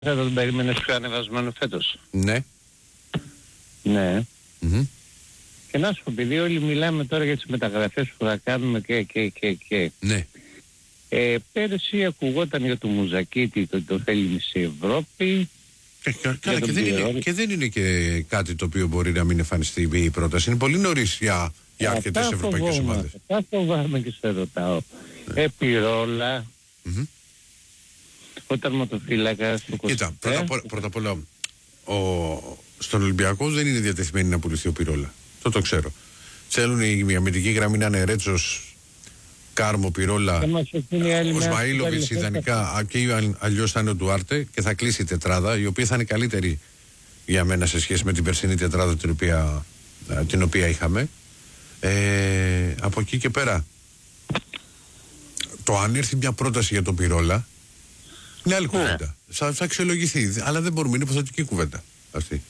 Θα τον περίμενες πιο ανεβασμένο φέτος. Ναι. Ναι. Mm-hmm. Και να σου πω, επειδή όλοι μιλάμε τώρα για τις μεταγραφές που θα κάνουμε και. Ναι. Πέρυσι ακουγόταν για το Μουζακίτη, το θέλει μισή Ευρώπη. Καλά, και δεν είναι και κάτι το οποίο μπορεί να μην εμφανιστεί η πρόταση. Είναι πολύ νωρίς για αρκετές ευρωπαϊκές ομάδες. Θα φοβάμαι και σε ρωτάω. Επιρόλα. Mm-hmm. Ο τερματοφύλακας του Κοίτα, πρώτα απ' όλα, στον Ολυμπιακό δεν είναι διατεθειμένη να πουληθεί ο Πιρόλα. Το ξέρω. Θέλουν η αμυντική γραμμή να είναι Ρέτσος, Κάρμο, Πιρόλα, ο Σμαΐλοβιτς ιδανικά, και αλλιώς θα είναι ο Ντουάρτε και θα κλείσει η τετράδα, η οποία θα είναι καλύτερη για μένα σε σχέση με την περσινή τετράδα την οποία είχαμε. Από εκεί και πέρα, το αν έρθει μια πρόταση για τον Πιρόλα είναι άλλη κουβέντα. Θα αξιολογηθεί, αλλά δεν μπορούμε, είναι υποθετική κουβέντα αυτή.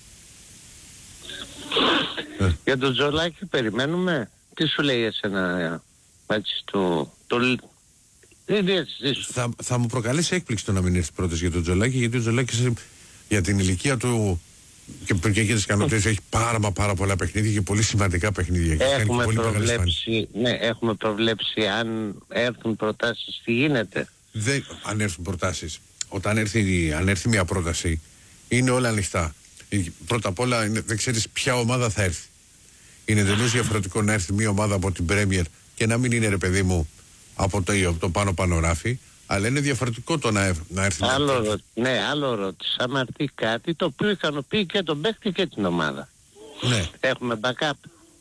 Για τον Τζολάκη περιμένουμε. Τι σου λέει εσένα, έτσι, θα μου προκαλέσει έκπληξη το να μην έρθει πρόταση για τον Τζολάκη, γιατί ο Τζολάκης για την ηλικία του και για τις ικανότητες έχει πάρα πολλά παιχνίδια και πολύ σημαντικά παιχνίδια. Έχουμε προβλέψει αν έρθουν προτάσεις, τι γίνεται. Αν έρθουν προτάσεις. Αν έρθει μια πρόταση, είναι όλα ανοιχτά. Πρώτα απ' όλα δεν ξέρεις ποια ομάδα θα έρθει. Είναι εντελώς διαφορετικό να έρθει μια ομάδα από την Πρέμιερ και να μην είναι, ρε παιδί μου, από το πάνω ράφι, αλλά είναι διαφορετικό το να έρθει. Άλλο ρώτηση. Αν έρθει κάτι το οποίο ικανοποιεί και τον παίκτη και την ομάδα. Ναι. Έχουμε backup.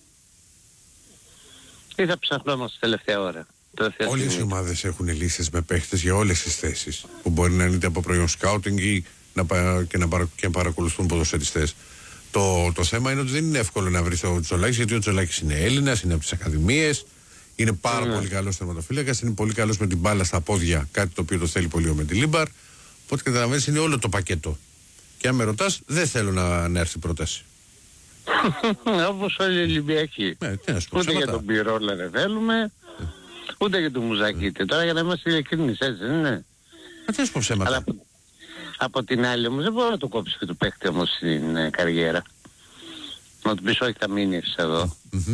Ή θα ψαχνόμαστε τελευταία ώρα. Όλες οι ομάδες έχουν λύσεις με παίχτες για όλες τις θέσεις, που μπορεί να είναι είτε από προϊόν σκάουτινγκ ή να παρακολουθούν ποδοσφαιριστές. Το θέμα είναι ότι δεν είναι εύκολο να βρεις τον Τζολάκη, γιατί ο Τζολάκης είναι Έλληνας, είναι από τις ακαδημίες, είναι πάρα πολύ καλός τερματοφύλακας, είναι πολύ καλός με την μπάλα στα πόδια, κάτι το οποίο το θέλει πολύ ο Μεντιλίμπαρ. Οπότε καταλαβαίνεις, είναι όλο το πακέτο. Και αν με ρωτάς, δεν θέλω να έρθει πρόταση. Όπως όλοι οι Ολυμπιακοί. Ούτε για τον Πιρόλα δεν θέλουμε, ούτε για τον Μουζακίτη. Τώρα για να είμαστε ειλικρινείς, έτσι δεν είναι. Δεν σου πω ψέματα. Αλλά από την άλλη όμως δεν μπορώ να το κόψει και το παίχτη όμως στην καριέρα. Να του πεις όχι, θα μείνεις εδώ.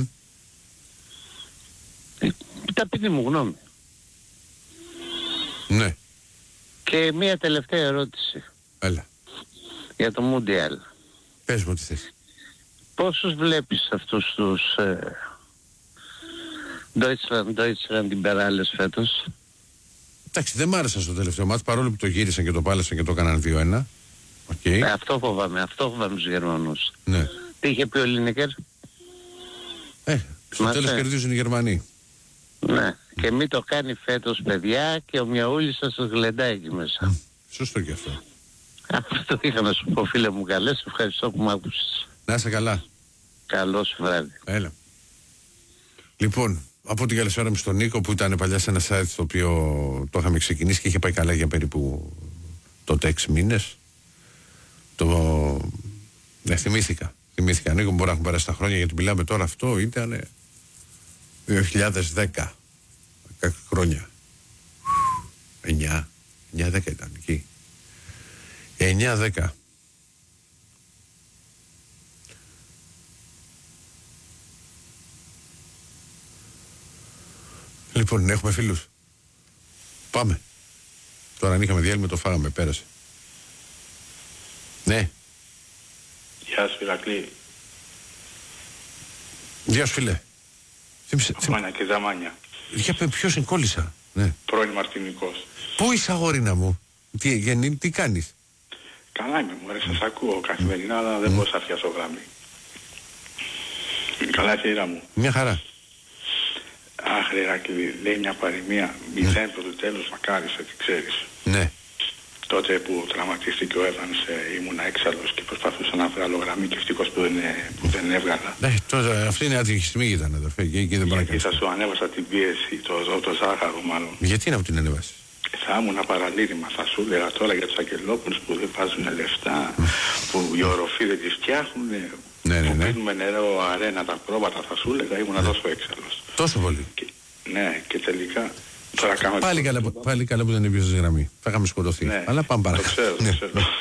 Ταπεινή μου γνώμη. Ναι. Και μία τελευταία ερώτηση. Έλα. Για το Μουντιάλ. Πες μου τι θες. Πόσους βλέπεις αυτούς τους Deutschland Liberales φέτος? Εντάξει, δεν μ' άρεσαν στο τελευταίο μάτς, παρόλο που το γύρισαν και το πάλεσαν και το έκαναν 2-1. Okay. Αυτό φοβάμαι τους Γερμανούς. Ναι. Τι είχε πει ο Λίνεκερ? Στο τέλος κερδίζουν οι Γερμανοί. Ναι. Και μην το κάνει φέτος, παιδιά, και ο Μιαούλης θα σας γλεντάει εκεί μέσα. Σωστό και αυτό. Αυτό είχα να σου πω, φίλε μου, καλές. Ευχαριστώ που μ' άκουσες. Να είσαι καλά. Καλό σου βράδυ. Έλα. Λοιπόν, από την καλησπέρα μου στον Νίκο, που ήταν παλιά σε ένα site το οποίο το είχαμε ξεκινήσει και είχε πάει καλά για περίπου τότε 6 μήνες. Ναι, θυμήθηκα, Νίκο, μπορεί να έχουν περάσει τα χρόνια, γιατί μιλάμε τώρα, αυτό ήταν 2010, 10 χρόνια. 9-10 ήταν εκεί. 9-10. Λοιπόν, έχουμε φίλους. Πάμε. Τώρα αν είχαμε διάλειμμα το φάγαμε, πέρασε. Ναι. Γεια σου, Ηρακλή. Γεια σου, φίλε. Μάνια και Ζαμάνια. Για ποιος κόλλησα. Ναι. Πρώην Μαρτινικός. Πού είσαι, αγόρινα μου? Τι κάνεις? Καλά είμαι, μωρέ, σας ακούω καθημερινά, αλλά δεν μπορώ να πιάσω γράμμη. Καλά, χείρα μου. Μια χαρά. Αχ, ρε Ηρακλή, λέει μια παροιμία, 0 το τέλος, μακάρι σε τι ξέρεις. Ναι. Τότε που τραυματίστηκε ο Εύανς, ήμουν έξαλλος και προσπαθούσα να βγάλω γραμμή και ευτυχώς που δεν έβγαλα. Ναι, τώρα αυτή είναι άτυχη στιγμή ήταν, αδερφέ, και δεν γιατί θα σου ανέβασα την πίεση, το ζάχαρο μάλλον. Γιατί να μου την ανέβασεις? Θα ήμουν παραλήρημα, θα σου έλεγα τώρα για τους Αγγελόπουλους που δεν βάζουν λεφτά, που η οροφή δεν τη φτιάχνουν, που πίνουμε νερό αρένα τα πρόβατα, θα σου έλεγα, ήμουν τόσο έξαλλος. Τόσο πολύ? Ναι, και τελικά Πάλι καλά που δεν έπιασες γραμμή. Θα είχαμε σκοτωθεί. Ναι, αλλά πάμε παρακάτω. Το ξέρω.